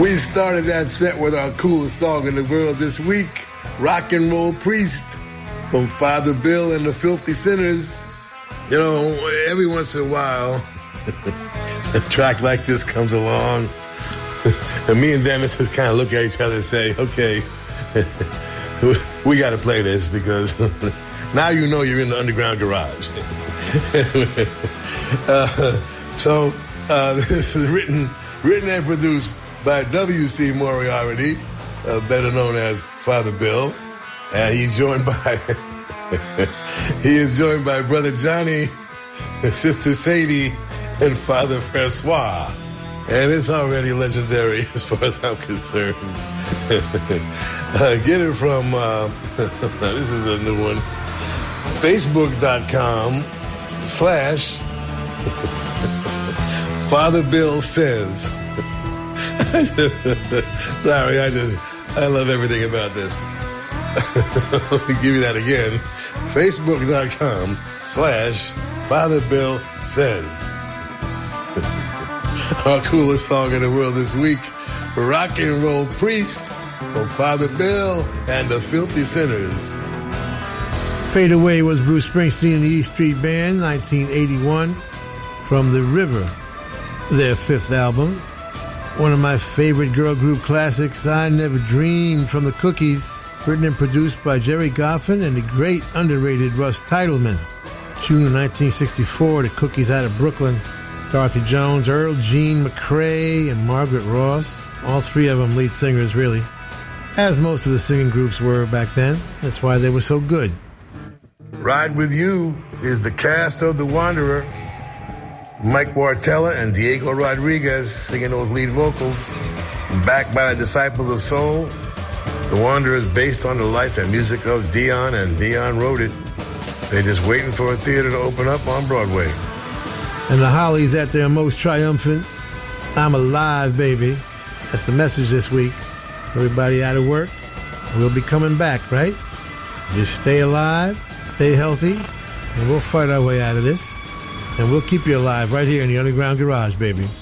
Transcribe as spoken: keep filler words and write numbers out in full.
We started that set with our coolest song in the world this week, Rock and Roll Priest from Father Bill and the Filthy Sinners. You know, every once in a while, a track like this comes along, and me and Dennis just kind of look at each other and say, okay, we got to play this because now you know you're in the underground garage. uh, so uh, this is written, written and produced by W C Moriarty, uh, better known as Father Bill, and he's joined by he is joined by Brother Johnny, Sister Sadie, and Father Francois, and it's already legendary as far as I'm concerned. uh, get it from uh, this is a new one, Facebook.com slash Father Bill Says. Sorry, I just, I love everything about this. Let me give you that again. Facebook.com slash Father Bill Says. Our coolest song in the world this week, Rock and Roll Priest from Father Bill and the Filthy Sinners. Fade Away was Bruce Springsteen and the E Street Band, nineteen eighty-one, from The River, their fifth album. One of my favorite girl group classics, I Never Dreamed, from the Cookies, written and produced by Jerry Goffin and the great underrated Russ Titleman. June nineteen sixty-four, the Cookies out of Brooklyn. Dorothy Jones, Earl Jean McCrae, and Margaret Ross. All three of them lead singers, really. As most of the singing groups were back then. That's why they were so good. Ride With You is the cast of The Wanderer. Mike Wartella and Diego Rodriguez singing those lead vocals. Backed by the Disciples of Soul, The Wanderer is based on the life and music of Dion, and Dion wrote it. They're just waiting for a theater to open up on Broadway. And the Hollies at their most triumphant, I'm alive, baby. That's the message this week. Everybody out of work, we'll be coming back, right? Just stay alive, stay healthy, and we'll fight our way out of this. And we'll keep you alive right here in the Underground Garage, baby.